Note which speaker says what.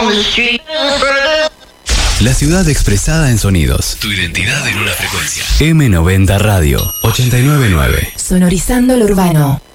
Speaker 1: La ciudad expresada en sonidos. Tu identidad en una frecuencia. M90 Radio 899.
Speaker 2: Sonorizando lo urbano.